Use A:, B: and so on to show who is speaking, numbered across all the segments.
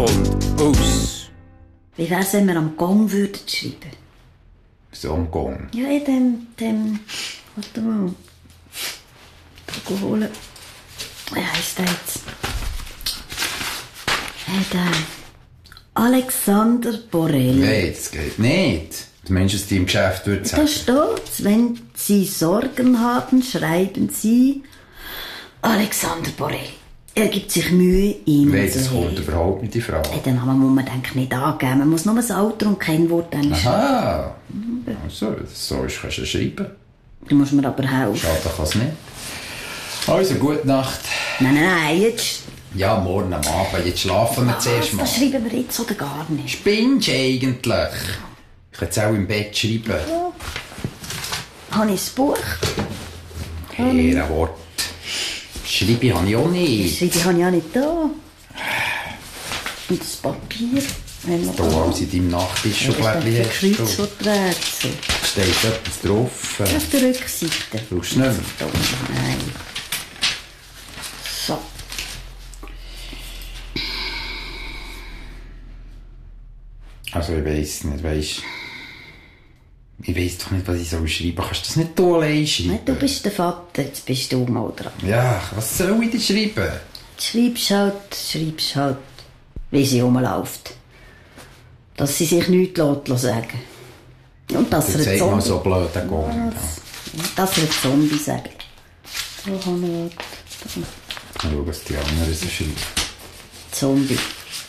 A: und aus.
B: Wie wär's, wenn wir am Gong würden schreiben?
A: So am Gong?
B: Ja, in dem... Warte mal. Da holen. Wie heisst der jetzt? Der... Alexander Borrell.
A: Nein, das geht nicht. Der Mensch, das im Geschäft würde sagen.
B: Da steht's, wenn Sie Sorgen haben, schreiben Sie Alexander Borrell. Er gibt sich Mühe, Ihnen
A: Nein,
B: zu
A: das kommt
B: helfen.
A: überhaupt nicht in Frage.
B: Den Namen muss man denke nicht angeben. Man muss nur das Alter und Kennwort schreiben.
A: Aha. Also, so ist, kannst du schreiben.
B: Du musst mir aber helfen.
A: Schade kann es nicht. Also, gute Nacht.
B: Nein, jetzt...
A: Ja, morgen am Abend. Jetzt schlafen wir zuerst mal.
B: Das schreiben wir jetzt oder gar nicht.
A: Spinnst du eigentlich? Ich kann es auch im Bett schreiben.
B: Ja. Habe ich das Buch?
A: Ehrenwort. Schreibe habe ich auch nicht.
B: Schreibe habe ich auch nicht da. Und das Papier. Wenn
A: Da alles in deinem Nachttischschublett
B: hast.
A: hast
B: Du.
A: du.
B: Kreuzworträtsel.
A: Steht etwas drauf.
B: Auf der Rückseite.
A: Brauchst du nicht mehr?
B: Da, nein. So.
A: Also ich weiss nicht, weisst. Ich weiss doch nicht, was ich soll schreiben. Kannst du das nicht du allein schreiben?
B: Nein, du bist der Vater, jetzt bist du mal dran.
A: Ja, was soll ich denn schreiben?
B: Schreibst halt, wie sie rumläuft. Dass sie sich nichts sagen lässt. Und dass
A: Du
B: er
A: zeig
B: ein
A: mal
B: Zombie...
A: so blöd den Gong.
B: Dass er ein Zombie sagt. Da habe ich...
A: Schau, was die anderen so schreiben.
B: Zombie.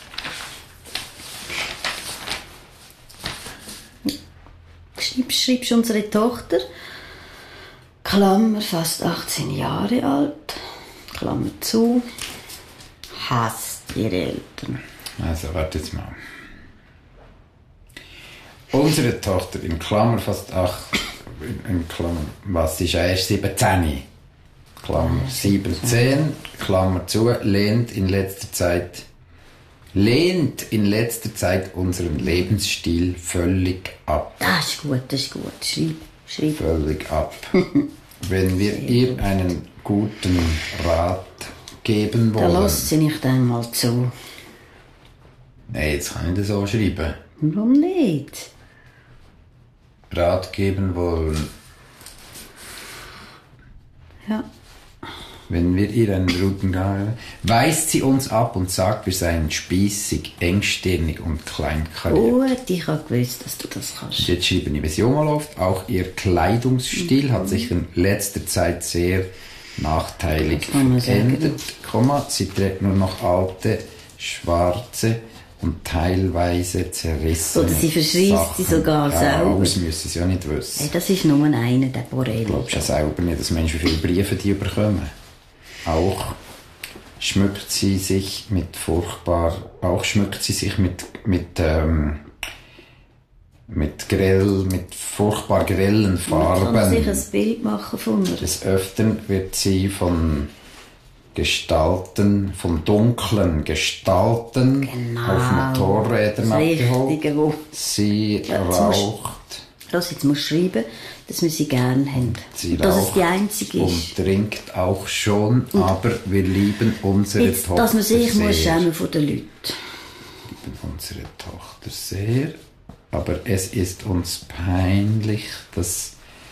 B: Schreibst unsere Tochter, Klammer, fast 18 Jahre alt, Klammer zu, hasst ihre Eltern.
A: Also, warte jetzt mal. Unsere Tochter, in Klammer fast 8, in Klammer, was ist erst 17? Klammer 17, Klammer zu, lehnt in letzter Zeit unseren Lebensstil völlig ab.
B: Das ist gut. Schreib.
A: Völlig ab. Wenn wir ihr einen guten Rat geben
B: Da
A: wollen...
B: lässt sie nicht einmal zu.
A: Nein, jetzt kann ich das so schreiben.
B: Warum nicht?
A: Rat geben wollen.
B: Ja.
A: Wenn wir ihr einen guten Rat... Weist sie uns ab und sagt, wir seien spießig, engstirnig und kleinkariert.
B: Gut, ich habe gewusst, dass du das kannst.
A: Jetzt schreibe ich, wie es Junge läuft. Auch ihr Kleidungsstil hat sich in letzter Zeit sehr nachteilig verändert. Sie trägt nur noch alte, schwarze und teilweise zerrissene
B: Oder sie verschreisst sie sogar selber.
A: Das müssen sie ja nicht wissen.
B: Hey, das ist nur einer, der Borrell.
A: Glaubst du ja selber nicht, dass Menschen wie viele Briefe die bekommen? Auch schmückt sie sich mit furchtbar grellen Farben.
B: Man kann sich ein Bild machen von mir.
A: Des Öfteren wird sie von dunklen Gestalten auf Motorrädern abgeholt. Sie raucht.
B: Jetzt musst du schreiben, dass wir sie gerne haben.
A: Sie
B: dass
A: raucht
B: es die einzige ist.
A: und trinkt auch schon, aber wir lieben unsere
B: Jetzt,
A: Tochter
B: dass man sich
A: sehr.
B: muss schämen von den Leuten.
A: Wir lieben unsere Tochter sehr, aber es ist uns peinlich, dass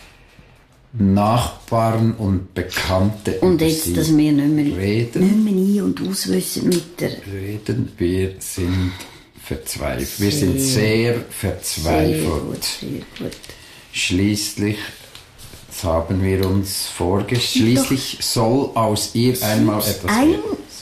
A: Nachbarn und Bekannte
B: Und
A: über
B: jetzt,
A: sie
B: dass wir nicht mehr
A: reden.
B: ein- und auswissen mit der...
A: Wir sind verzweifelt. Wir sind sehr verzweifelt.
B: Sehr gut.
A: Schließlich, das haben wir uns vorgestellt, schließlich soll aus ihr einmal etwas werden.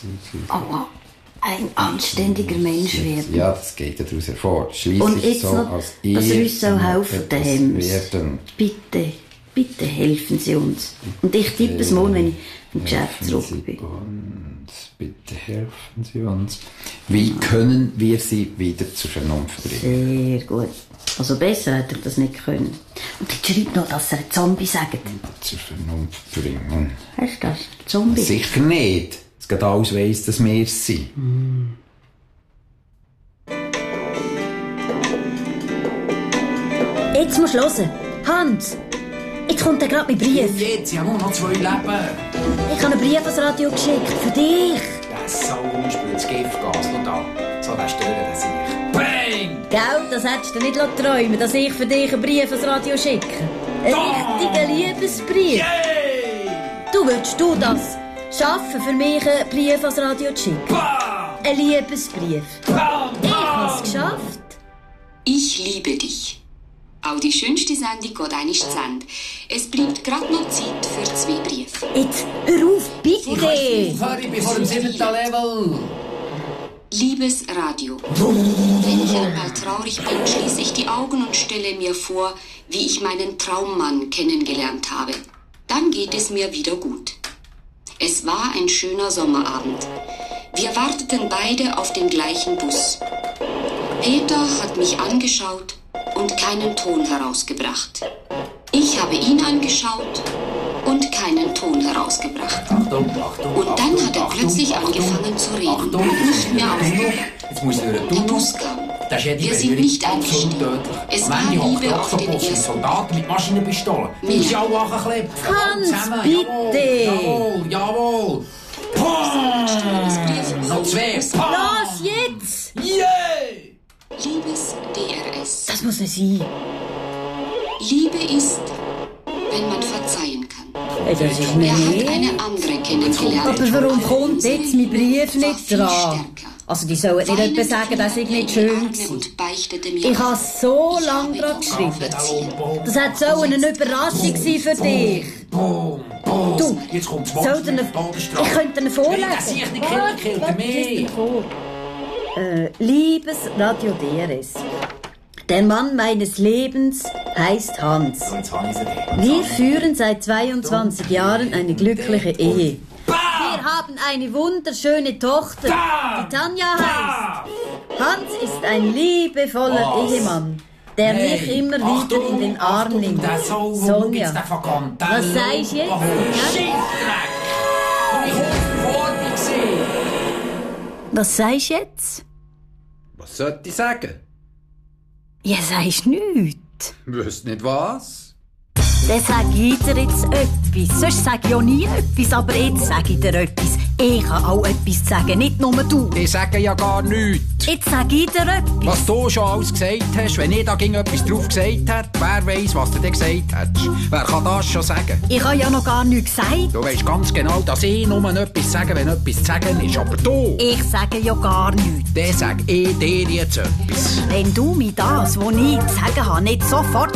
B: Ein anständiger Mensch werden.
A: Ja, das geht ja daraus hervor. Schließlich
B: Und jetzt
A: soll
B: noch,
A: aus ihr
B: dass er uns so
A: einmal
B: helfen
A: etwas
B: daheim.
A: werden.
B: Bitte helfen Sie uns. Und ich tippe es morgen, wenn ich vom Geschäft
A: Helfen
B: zurück
A: Sie
B: bin.
A: uns, bitte helfen Sie uns. Wie können wir sie wieder zur Vernunft bringen?
B: Sehr gut. Also besser hätte ich das nicht können. Und jetzt schreibt noch, dass er ein Zombie sagt.
A: Zur Vernunft bringen?
B: Hast du das? Zombie?
A: Sicher nicht. Es geht alles weiss, dass wir es sind.
B: Jetzt musst du hören. Hans, jetzt kommt gerade mein Brief.
A: Jetzt, ich habe nur noch 2 Leben.
B: Ich habe einen Brief ans Radio geschickt. Für dich.
A: Das Sau umspült, das Giftgas, schau da.
C: So, der stören das ich. Bang!
B: Gell, das hättest du nicht träumen, dass ich für dich einen Brief ans Radio schicke. Einen richtigen Liebesbrief.
C: Yay!
B: Du, würdest du das schaffen, für mich einen Brief ans Radio zu schicken?
C: Bam!
B: Ein Liebesbrief.
C: Bam!
B: Ich hab's geschafft.
D: Ich liebe dich. Auch die schönste Sendung geht einmal zu Ende. Es bleibt gerade noch Zeit für 2 Briefe.
B: Jetzt, hör auf, bitte.
C: Ich bin vor dem 7. Level.
D: Liebes Radio, wenn ich einmal traurig bin, schließe ich die Augen und stelle mir vor, wie ich meinen Traummann kennengelernt habe. Dann geht es mir wieder gut. Es war ein schöner Sommerabend. Wir warteten beide auf den gleichen Bus. Peter hat mich angeschaut und keinen Ton herausgebracht. Ich habe ihn angeschaut und keinen Ton herausgebracht.
C: Achtung,
D: Und dann hat er plötzlich angefangen zu reden und nicht mehr aufgehört.
C: Jetzt muss ich durch
D: Der Bus kam.
C: Das ist jede
D: Wir sind
C: Berührung
D: nicht
C: absolut
D: eingestiegen.
C: tödlich.
D: Es
C: Am
D: war
C: Ende hockt
D: Liebe
C: der
D: auf den
C: Oktopus mit
D: ersten.
C: Soldaten mit Maschinenpistolen. Die muss ja auch ankleppen.
B: Hans, bitte.
C: Jawohl, jawohl. Pum! Noch 2.
B: Los, jetzt!
C: Yeah!
D: Liebes DRS.
B: Das muss nicht sein.
D: Liebe ist, wenn man verzeihen kann.
B: Das ist
D: Er hat
B: nicht.
D: eine andere kennengelernt.
B: Aber warum kommt jetzt mein Brief
D: War
B: nicht
D: viel
B: dran?
D: stärker.
B: Also, die sollen nicht
D: Weinend
B: etwa sagen, dass ich nicht schön
D: Arme
B: war.
D: und beichtete mir
B: Ich habe
D: an.
B: so
D: Ich
B: lange
D: habe
B: dran
D: ihn
B: geschrieben.
D: verziehen.
B: Das hat so eine Überraschung sein für dich.
C: Boom, boom.
B: Du,
C: Jetzt kommt das
B: soll
C: Wort
B: dir
C: mit
B: eine,
C: Todesstrafe.
B: ich könnte dir vorlesen.
C: Nein, das sehe ich nicht,
B: Warte,
C: Kilder
B: warte,
C: mehr.
B: ich lese dir vor. Liebes Radio DRS. Der Mann meines Lebens heißt Hans.
C: So, jetzt habe ich sie wieder.
B: Wir führen seit 22 Jahren eine glückliche Ehe.
C: Bam!
B: Wir haben eine wunderschöne Tochter,
C: Bam!
B: die Tanja heißt.
C: Bam!
B: Hans ist ein liebevoller
C: Was?
B: Ehemann, der mich immer wieder in den Arm nimmt.
C: Der Sauer,
B: Sonja,
C: der verkannt.
B: was sagst du jetzt?
C: Oh, Scheißdreck! Komm, ich kurz vor mir gesehen.
B: was sagst du jetzt?
A: Was sollte ich sagen?
B: Ja, sagst nichts.
A: Wüsst nicht was?
B: Dann sag ich dir jetzt etwas. Sonst sag ich auch nie etwas, aber jetzt sag ich dir etwas. Ich kann auch etwas sagen, nicht nur du.
A: Ich sage ja gar nichts.
B: Jetzt sag ich dir etwas.
A: Was du schon alles gesagt hast, wenn ich da ging etwas drauf gesagt hätte, wer weiss, was du denn gesagt hättest? Wer kann das schon sagen?
B: Ich habe ja noch gar nichts gesagt.
A: Du weisst ganz genau, dass ich nur etwas sage, wenn etwas zu sagen ist. Aber du,
B: Ich sage ja gar nichts.
A: dann sag ich dir jetzt etwas.
B: Wenn du mir das, was ich zu sagen habe, nicht sofort